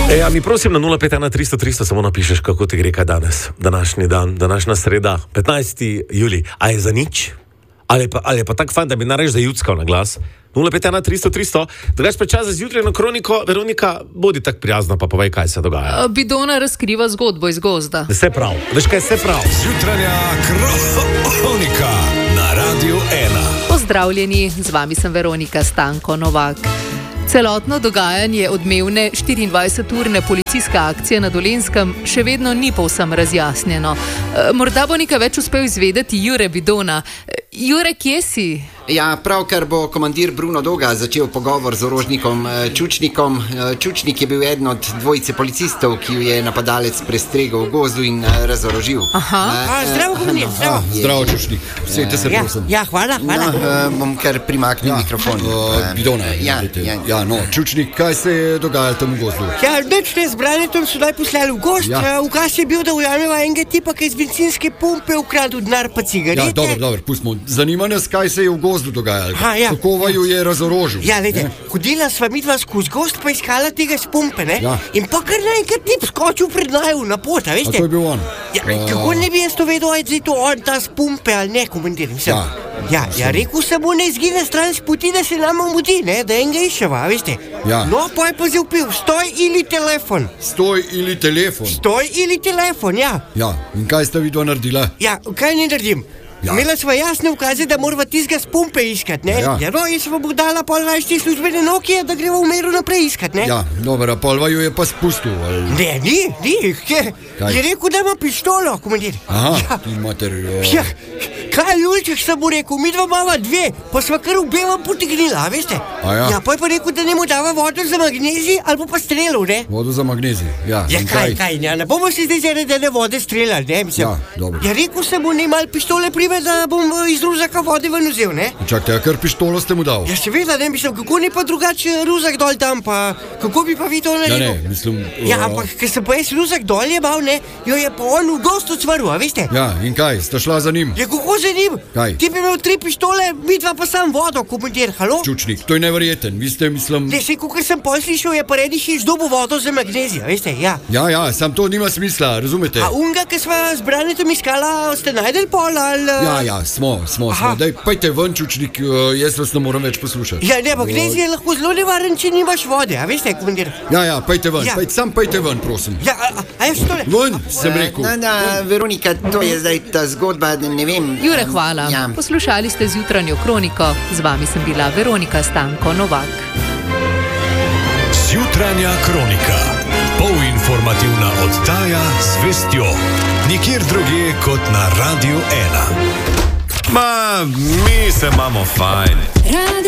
Mi prosim na 051 300 samo napišeš, kako ti gre kaj danes, današnji dan, današnja sreda, 15. julij. A je za nič? Ali je pa tak fajn, da bi nareč zajudskal na glas? 051 300, drugač pa čas za zjutraj na kroniko. Veronika, bodi tak prijazna, pa povej, kaj se dogaja. Bidona razkriva zgodbo iz gozda. Vse prav, veš kaj, vse prav. Jutranja kronika na Radiu 1. Pozdravljeni, z vami sem Veronika Stanko Novak. Celotno dogajanje odmevne 24-urne policijske akcije na Dolenjskem še vedno ni povsem razjasnjeno. Morda bo nekaj več uspel izvedeti Jure Bidona. Jure, kje si? Ja, pravkar bo komandir Bruno Doga začel pogovor z orožnikom Čučnikom. Čučnik je bil eden od dvojice policistov, ki ju je napadalec prestregel v gozdu in razorožil. Zdravo, komandir, zdravo. Zdravo, Čučnik. Sejte se, prosim. Ja, hvala. Bom kar primaknil mikrofon. Bidona, Čučnik, kaj se je dogajalo tam v gozdu? Ja, nič ne, z Branetom so naj poslali v gozd. Ukaz je bil, da ujameva enega tipa, ki je z bencinske pumpe ukradel denar pa cigarete. Ja, dobro, pustimo. Zanima nas, kaj se je v gozdu dogajalo. Kako vaju je razorožil? Ja, lejte, hodila sva midva skozi gozd pa iskala tega s pumpe, ne? Ja. In pa kar naenkrat tip skočil pred naju na pot, veste? A to je bil on? Ja, kako ne bi jaz to vedel, ali je to on ta s pumpe ali ne, komandir, mislim. Ja, rekel sem mu, ne izgine stran s poti, da se nama mudi, ne, da enega iščeva, veste. Ja. No, pa je pa zavpil, stoj ili telefon. Stoj ili telefon? Stoj ili telefon, ja. Ja, in kaj ste vi to naredila? Ja, kaj ne naredim? Ja. Imela sva jasne ukaze, da morava tizga s pumpe iskat, ne? Ja, no, jaz sva bo dala pol najšti službene Nokije, da greva v meru naprej iskat, ne? Ja, dobro, pol vaju je pa spustil, ali? Ne, ni, je rekel, da ima pištolo, komandir. Aha, ti mater... Ja, kaj Julček sem mu rekel, midva mava dve, pa sva kar v belem potegnila, veste? Ja, pa je pa rekel, da ne mu dava vodo za magnezij, ali pa strelov, ne? Vodo za magnezij, ja. Ja, kaj, ne bomo se zdaj zaradi vode streljali, ne, mislim. Ja, dobro. Ja, rekel sem mu, ne mal pištole prime, da bom iz ruzaka vode ven vzel, ne? Čakajte, a kar pištolo ste mu dal? Ja, seveda, ne, mislim, kako ne pa drugače ruzak dol tam, pa kako bi pa vi to naredil? Ja, ne, mislim... Ja, ampak, ker sem pa jaz ruzak dol jebal, ne, jo je pa on v gost odsvaril, a veste? Ja, in kaj, sta šla za njim? Ja, kako za njim? Kaj? Ti bi imel 3 pištole, midva pa sam vodo, komandir, halo? Čučnik, to je neverjeten, vi ste, mislim... Ne, sej, kakor sem pol slišal, je pa rediš iz dobu vodo za magnezija, veste, ja. Ja, sam to nima smisla, razumete? A unga, ki sva z Branetom iskala, ste najdel pol, ali... Ja, smo. Daj, pojte ven, Čučnik, jaz vas ne moram več poslušati. Ja, ne, magnezij je lahko zelo nevaren, če nimaš vode, a veste, komandir? Ja, pojte ven, pojte ven, prosim. Ja, a jaz tole... Ven, sem rekel. Veronika, to je zdaj ta zgodba, ne vem... Jure, hvala. Ja. Poslušali ste zjutranjo kroniko, z vami sem bila Veronika Stanko Novak. Zjutranja kronika, polinformativna oddaja z vestjo, nikjer drugje kot na Radiu 1. Mi se imamo fajn.